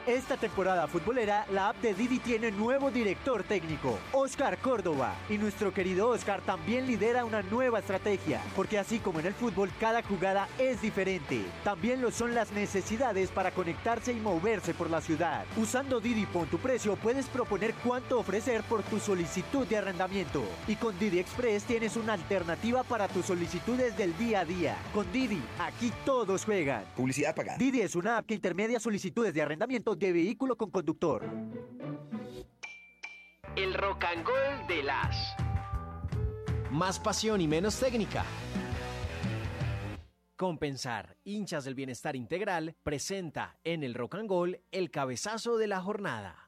Esta temporada futbolera, la app de Didi tiene nuevo director técnico, Oscar Córdoba. Y nuestro querido Oscar también lidera una nueva estrategia, porque así como en el fútbol, cada jugada es diferente. También lo son las necesidades para conectarse y moverse por la ciudad. Usando Didi Pon tu precio, puedes proponer cuánto ofrecer por tu solicitud de arrendamiento. Y con Didi Express tienes una alternativa para tus solicitudes del día a día. Con Didi, aquí todos juegan. Publicidad pagada. Didi es una app que intermedia solicitudes de arrendamiento de vehículo con conductor. El rock and roll de las. Más pasión y menos técnica. Compensar, hinchas del bienestar integral, presenta en el Rock and Roll el cabezazo de la jornada.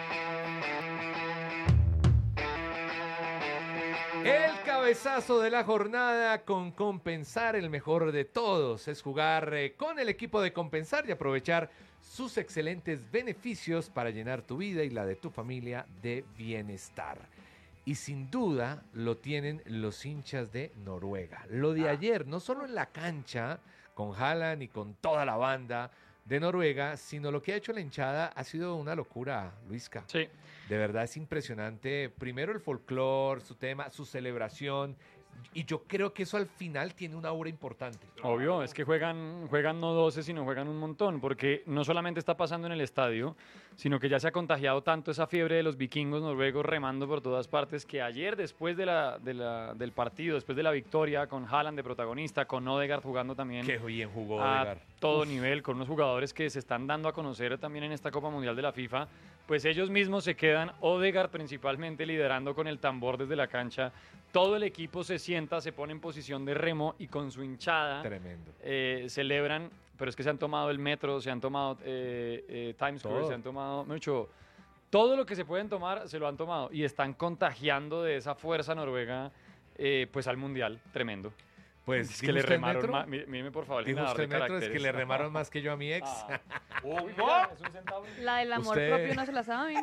El cabezazo de la jornada con Compensar, el mejor de todos, es jugar con el equipo de Compensar y aprovechar sus excelentes beneficios para llenar tu vida y la de tu familia de bienestar. Y sin duda lo tienen los hinchas de Noruega. Lo de ayer, no solo en la cancha, con Haaland y con toda la banda de Noruega, sino lo que ha hecho la hinchada ha sido una locura, Luisca. Sí. De verdad es impresionante. Primero el folclore, su tema, su celebración. Y yo creo que eso al final tiene una aura importante. Obvio, es que juegan no 12, sino juegan un montón, porque no solamente está pasando en el estadio, sino que ya se ha contagiado tanto esa fiebre de los vikingos noruegos remando por todas partes, que ayer después del partido, después de la victoria, con Haaland de protagonista, con Odegaard jugando también Qué bien jugó a Odegaard. todo nivel, con unos jugadores que se están dando a conocer también en esta Copa Mundial de la FIFA, pues ellos mismos se quedan, Odegaard principalmente liderando con el tambor desde la cancha, todo el equipo se sienta, se pone en posición de remo y con su hinchada Tremendo. celebran, pero es que se han tomado el metro, se han tomado Times Square, Todo. se han tomado mucho, todo lo que se pueden tomar se lo han tomado y están contagiando de esa fuerza noruega pues al Mundial, tremendo. Pues Es que le ¿dijo usted el remaron metro? más, míreme por favor, el Dijo generador usted de metro, es que caracteres. le remaron más que yo a mi ex. Uy, mira, es un centavo. La del amor Usted- propio no se la saben.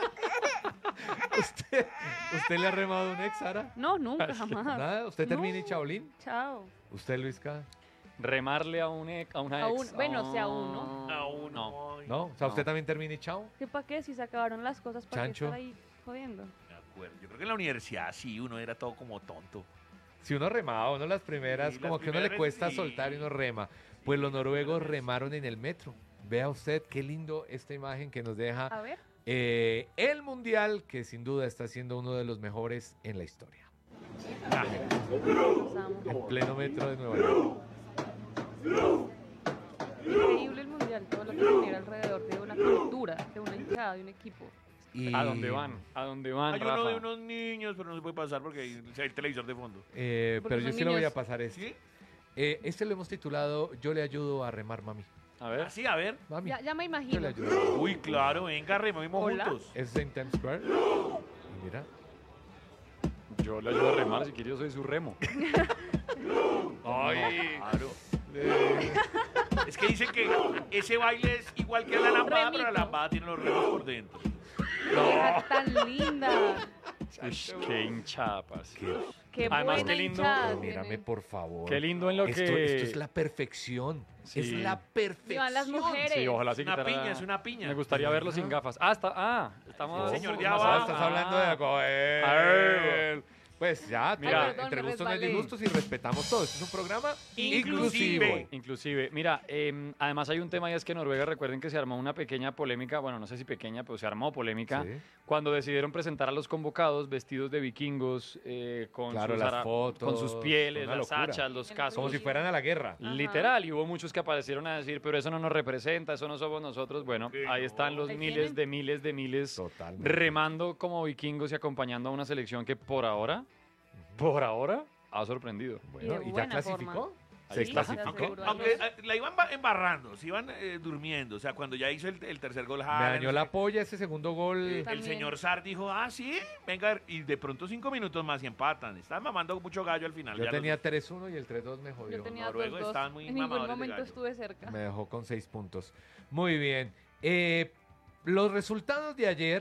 ¿Usted le ha remado a un ex, Sara? No, nunca, jamás. Nada, ¿usted termina y No. chaolín? Chao. ¿Usted, Luisca? Remarle a una ex. Bueno, sí, a uno. A uno. ¿No? O sea, ¿usted también termina y chao? ¿Qué para qué? Si se acabaron las cosas, ¿para qué Chancho. estar ahí jodiendo? De acuerdo. Yo creo que en la universidad sí, uno era todo como tonto. Si uno remaba, uno las primeras, Sí, como las que uno le primeras cuesta sí. soltar y uno rema. Pues los noruegos remaron en el metro. Vea usted qué lindo esta imagen que nos deja A ver. el Mundial, que sin duda está siendo uno de los mejores en la historia. Los amo. En pleno metro de Nueva York. Increíble el mundial, todo lo que genera alrededor de una cultura, de una hinchada, de un equipo. Y, ¿A dónde van? ¿A dónde van, Hay Rafa? uno de unos niños, pero no se puede pasar porque hay el televisor de fondo. pero yo son sí lo voy a niños. pasar este. ¿Sí? Este lo hemos titulado Yo le ayudo a remar, mami. A ver. Así, a ver. Mami, Ya me yo le imagino. ayudo. Uy, claro, venga, rememos Hola. juntos. Es en Times Square. Y mira. Yo le ayudo a remar, si quiere yo soy su remo. Ay, claro. Es que dicen que ese baile es igual que la lambada, pero la Remito. lambada tiene los remos por dentro. Vieja tan linda. Ush, qué hinchapas. Qué Además, buena qué lindo. hinchada Mírame, tienen. por favor. Qué lindo en lo esto, que... esto es la perfección. Sí. Es la perfección. Vivan las mujeres. Sí, ojalá se Una quitara- piña, es una piña. Me gustaría verlo sin gafas. Estamos... Sí, señor, más ya Ah, va. estás hablando de Coel. A ver. Pues ya, Mira, perdón, entre me gustos no hay resbalé. disgustos y respetamos todo. Este es un programa Inclusive. Inclusive, mira, además hay un tema y es que Noruega, recuerden que se armó una pequeña polémica, bueno, no sé si pequeña, pero se armó polémica, Sí. cuando decidieron presentar a los convocados vestidos de vikingos, con, Claro, sus las fotos, con sus pieles, una las locura. hachas, los El cascos. Como si fueran a la guerra. Ajá. Literal, y hubo muchos que aparecieron a decir, pero eso no nos representa, eso no somos nosotros. Bueno, Que ahí no. están los Ahí miles tienen. de miles Totalmente. remando como vikingos y acompañando a una selección que por ahora, ha sorprendido. Bueno, Y de ¿y ya buena clasificó? forma. ¿Se Sí, clasificó? se aseguró Aunque algo. la iban embarrando, se iban durmiendo. O sea, cuando ya hizo el tercer gol, Me Haaland, dañó la polla ese segundo gol. el También. señor Sar dijo, sí, venga, y de pronto 5 minutos más y empatan. Estaban mamando mucho gallo al final. Yo ya tenía los 3-1 y el 3-2 me jodió. Yo tenía noruegos 2-2. estaban muy En ningún mamadores de momento gallo. estuve cerca. Me dejó con 6 puntos. Muy bien. Los resultados de ayer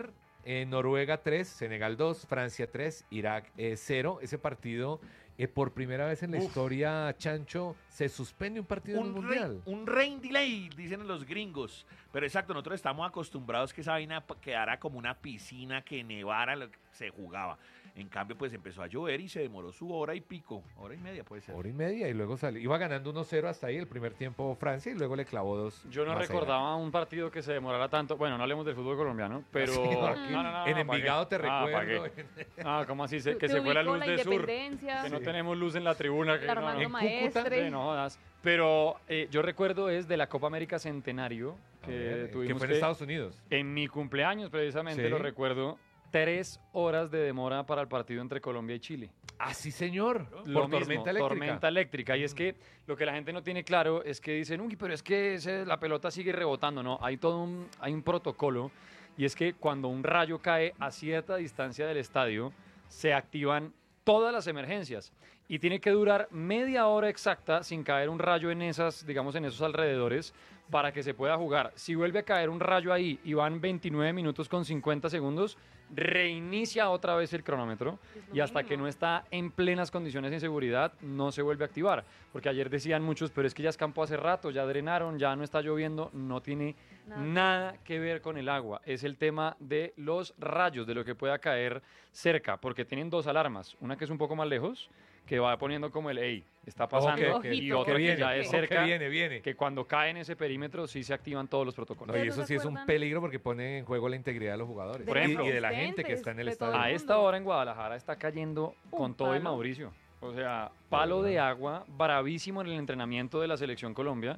Noruega 3, Senegal 2, Francia 3, Irak 0. Ese partido, por primera vez en la historia, Chancho, se suspende un partido en el Mundial. Un rain delay, dicen los gringos. Pero exacto, nosotros estamos acostumbrados que esa vaina quedara como una piscina, que nevara lo que se jugaba. En cambio, pues empezó a llover y se demoró su hora y pico. Hora y media puede ser. Hora y media y luego salió. Iba ganando 1-0 hasta ahí el primer tiempo Francia y luego le clavó 2. Yo no recordaba un partido que se demorara tanto. Bueno, no hablemos del fútbol colombiano, pero... Aquí, en Envigado te recuerdo. ¿Cómo así? Que Se se fue la ubicó luz la de sur. independencia. Que no tenemos luz en la tribuna. Que El Armando En Cúcuta, Maestre. Sí, no jodas. Pero yo recuerdo es de la Copa América Centenario que Que tuvimos fue en Estados Unidos. en mi cumpleaños precisamente, Sí. lo recuerdo, 3 horas de demora para el partido entre Colombia y Chile. Ah, sí, señor. Lo Por mismo, tormenta eléctrica. tormenta eléctrica. Y es que lo que la gente no tiene claro es que dicen, uy, pero es que la pelota sigue rebotando. No, hay hay un protocolo y es que cuando un rayo cae a cierta distancia del estadio, se activan todas las emergencias y tiene que durar media hora exacta sin caer un rayo en esas, digamos, en esos alrededores para que se pueda jugar. Si vuelve a caer un rayo ahí y van 29 minutos con 50 segundos, reinicia otra vez el cronómetro Es lo y hasta mínimo. que no está en plenas condiciones de seguridad no se vuelve a activar. Porque ayer decían muchos, pero es que ya escampó hace rato, ya drenaron, ya no está lloviendo, no tiene nada que ver con el agua. Es el tema de los rayos, de lo que pueda caer cerca, porque tienen 2 alarmas, una que es un poco más lejos, que va poniendo como el, hey, está pasando, Ok, y Ojito, otra que que viene, ya es ojo, cerca, que viene. que cuando cae en ese perímetro sí se activan todos los protocolos. No, y ¿Ustedes no eso se sí es un acuerdan? peligro porque pone en juego la integridad de los jugadores. Por ejemplo, y de la gente que está en el de todo estadio. A el esta mundo. hora en Guadalajara está cayendo con todo y palo. Mauricio. O sea, palo de agua, bravísimo en el entrenamiento de la Selección Colombia.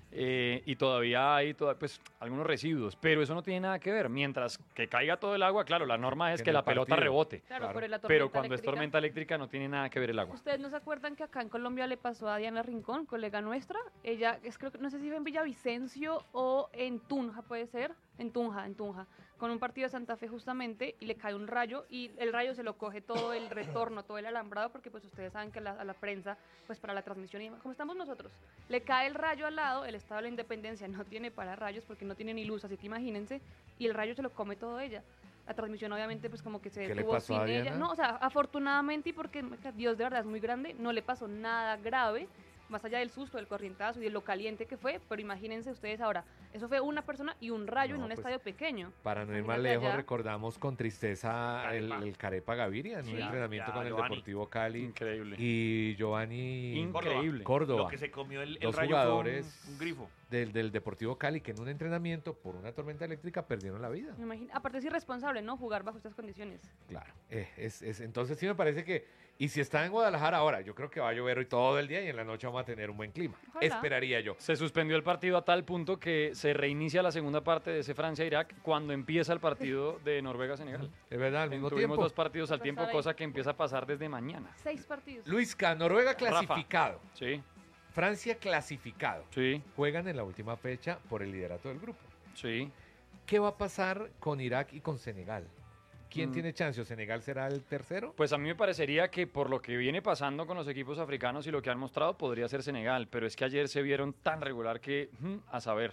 Y todavía hay pues, algunos residuos, pero eso no tiene nada que ver. Mientras que caiga todo el agua, claro, la norma es En que el la pelota partido. rebote. Claro, Claro. pero la Pero tormenta cuando es eléctrica- tormenta eléctrica no tiene nada que ver el agua. ¿Ustedes no se acuerdan que acá en Colombia le pasó a Diana Rincón, colega nuestra? Ella, creo que no sé si fue en Villavicencio o en Tunja, puede ser. En Tunja, con un partido de Santa Fe justamente, y le cae un rayo, y el rayo se lo coge todo el retorno, todo el alambrado, porque pues ustedes saben que a la prensa, pues para la transmisión, y como estamos nosotros, le cae el rayo al lado, el Estado de la Independencia no tiene para rayos, porque no tiene ni luz, así que imagínense, y el rayo se lo come todo ella. La transmisión obviamente pues como que se ¿Qué le detuvo pasó a sin ella. Diana? No, o sea, afortunadamente, y porque Dios de verdad es muy grande, no le pasó nada grave, más allá del susto, del corrientazo y de lo caliente que fue, pero imagínense ustedes ahora, eso fue una persona y un rayo No, en un pues, estadio pequeño. Para no ir más Imagínate lejos, allá. recordamos con tristeza el Carepa Gaviria en Sí, un entrenamiento ya, con el Giovanni. Deportivo Cali. Increíble. Y Giovanni Increíble. Córdoba. Lo que se comió el Dos rayo jugadores fue un grifo. del Deportivo Cali que en un entrenamiento por una tormenta eléctrica perdieron la vida. Me imagino, aparte es irresponsable, ¿no? Jugar bajo estas condiciones. Claro. Entonces sí me parece que, y si está en Guadalajara ahora, yo creo que va a llover hoy todo el día y en la noche vamos a tener un buen clima. Ojalá. Esperaría yo. Se suspendió el partido a tal punto que se reinicia la segunda parte de ese Francia-Irak cuando empieza el partido de Noruega-Senegal. Es verdad, al mismo Tuvimos tiempo. 2 partidos al Pues tiempo, estar ahí. cosa que empieza a pasar desde mañana. 6 partidos. Luisca, Noruega clasificado. Sí, Francia clasificado. sí, Juegan en la última fecha por el liderato del grupo. sí. ¿Qué va a pasar con Irak y con Senegal? ¿Quién Mm. tiene chance? ¿O Senegal será el tercero? Pues a mí me parecería que por lo que viene pasando con los equipos africanos y lo que han mostrado podría ser Senegal, pero es que ayer se vieron tan regular que, a saber,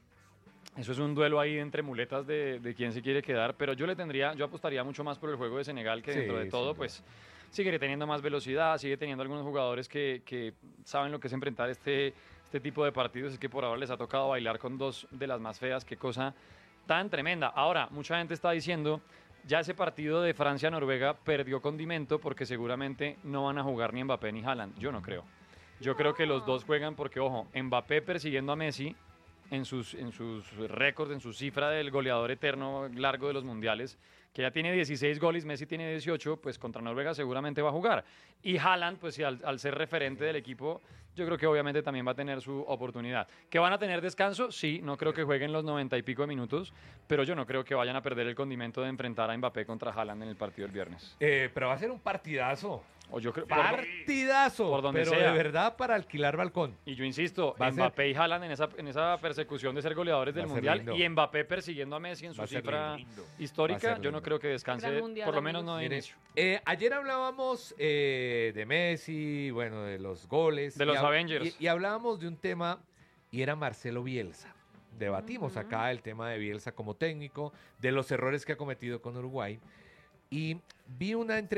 eso es un duelo ahí entre muletas de quién se quiere quedar, pero yo apostaría mucho más por el juego de Senegal que Sí, dentro de sin todo, duda. pues sigue teniendo más velocidad, sigue teniendo algunos jugadores que saben lo que es enfrentar este tipo de partidos, es que por ahora les ha tocado bailar con 2 de las más feas, qué cosa tan tremenda. Ahora, mucha gente está diciendo, ya ese partido de Francia-Noruega perdió condimento porque seguramente no van a jugar ni Mbappé ni Haaland. Yo no creo. Yo creo que los dos juegan porque, ojo, Mbappé persiguiendo a Messi en sus récords, en su cifra del goleador eterno largo de los mundiales, que ya tiene 16 goles, Messi tiene 18, pues contra Noruega seguramente va a jugar. Y Haaland, pues sí, al ser referente del equipo, yo creo que obviamente también va a tener su oportunidad. ¿Que van a tener descanso? Sí, no creo que jueguen los 90 y pico de minutos, pero yo no creo que vayan a perder el condimento de enfrentar a Mbappé contra Haaland en el partido del viernes. Pero va a ser un partidazo. O yo creo, Partidazo. por donde pero sea. de verdad para alquilar balcón. y yo insisto, Va a ser- Mbappé y Haaland en esa persecución de ser goleadores Va del a ser Mundial lindo. y Mbappé persiguiendo a Messi en su Va a ser cifra lindo. Va a histórica, ser yo no lindo. creo que descanse, Gran Mundial, por lo menos amigos. no de Mire, inicio. ayer hablábamos de Messi, bueno, de los goles. De los y Avengers. Y hablábamos de un tema y era Marcelo Bielsa. debatimos acá el tema de Bielsa como técnico, de los errores que ha cometido con Uruguay. Y vi una entrevista